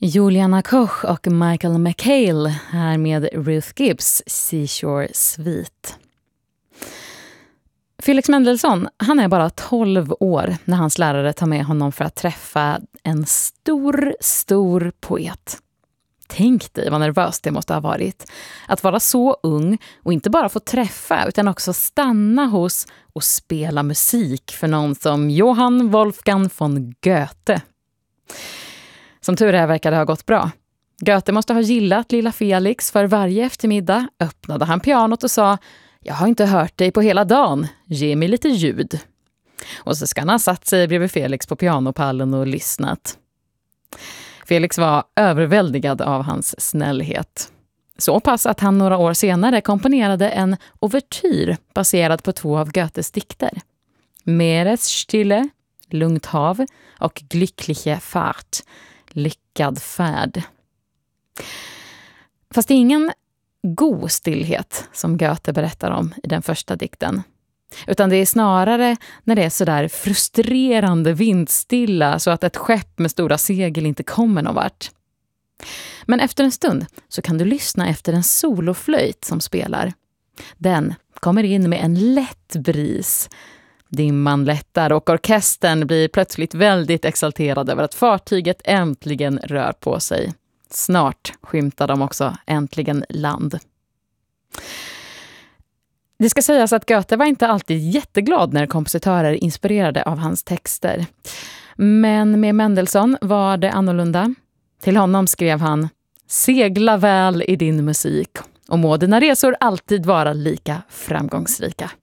Juliana Koch och Michael McHale här med Ruth Gibbs Seashore Suite. Felix Mendelssohn, han är bara 12 år när hans lärare tar med honom för att träffa en stor poet. Tänk dig vad nervöst det måste ha varit. Att vara så ung och inte bara få träffa utan också stanna hos och spela musik för någon som Johann Wolfgang von Goethe. Som tur är verkar det ha gått bra. Goethe måste ha gillat lilla Felix, för varje eftermiddag öppnade han pianot och sa: "Jag har inte hört dig på hela dagen, ge mig lite ljud." Och så ska han ha satt sig bredvid Felix på pianopallen och lyssnat. Felix var överväldigad av hans snällhet. Så pass att han några år senare komponerade en ouvertyr baserad på 2 av Goethes dikter. Meeresstille, lugnt hav, och glückliche Fahrt, lyckad färd. Fast det är ingen god stillhet som Goethe berättar om i den första dikten. Utan det är snarare när det är så där frustrerande vindstilla så att ett skepp med stora segel inte kommer någon vart. Men efter en stund så kan du lyssna efter en soloflöjt som spelar. Den kommer in med en lätt bris. Dimman lättar och orkestern blir plötsligt väldigt exalterad över att fartyget äntligen rör på sig. Snart skymtar de också äntligen land. Det ska sägas att Goethe var inte alltid jätteglad när kompositörer inspirerade av hans texter. Men med Mendelssohn var det annorlunda. Till honom skrev han: "Segla väl i din musik och må dina resor alltid vara lika framgångsrika."